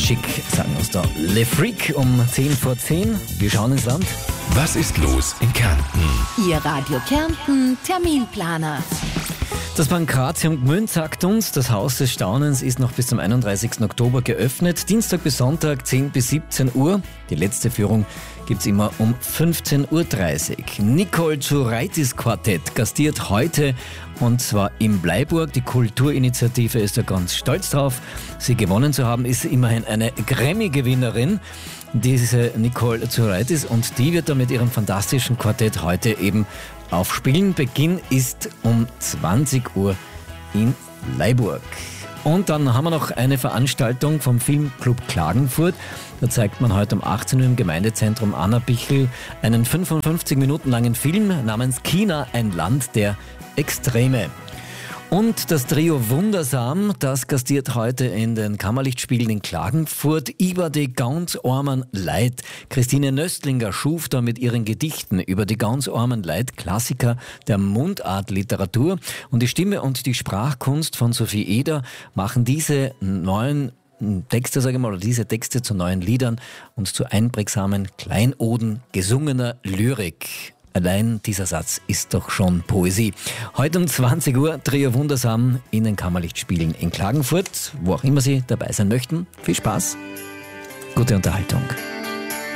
Schick sagen uns da Le Freak um 10 vor 10. Wir schauen ins Land. Was ist los in Kärnten? Ihr Radio Kärnten Terminplaner. Das Pankratium Gmünd sagt uns, das Haus des Staunens ist noch bis zum 31. Oktober geöffnet. Dienstag bis Sonntag 10 bis 17 Uhr. Die letzte Führung gibt's immer um 15.30 Uhr. Nicole Zuraitis Quartett gastiert heute und zwar in Bleiburg. Die Kulturinitiative ist da ganz stolz drauf. Sie gewonnen zu haben, ist immerhin eine Grammy-Gewinnerin, diese Nicole Zuraitis, und die wird da mit ihrem fantastischen Quartett heute eben aufspielen. Beginn ist um 20 Uhr in Bleiburg. Und dann haben wir noch eine Veranstaltung vom Filmclub Klagenfurt. Da zeigt man heute um 18 Uhr im Gemeindezentrum Annabichel einen 55 Minuten langen Film namens China, ein Land der Extreme. Und das Trio Wundersam, das gastiert heute in den Kammerlichtspielen in Klagenfurt über die ganz armen Leid. Christine Nöstlinger schuf da mit ihren Gedichten über die ganz armen Leid Klassiker der Mundartliteratur. Und die Stimme und die Sprachkunst von Sophie Eder machen diese neuen Texte, sage ich mal, oder diese Texte zu neuen Liedern und zu einprägsamen Kleinoden gesungener Lyrik. Allein dieser Satz ist doch schon Poesie. Heute um 20 Uhr Trio Wundersam in den Kammerlichtspielen in Klagenfurt. Wo auch immer Sie dabei sein möchten. Viel Spaß, gute Unterhaltung.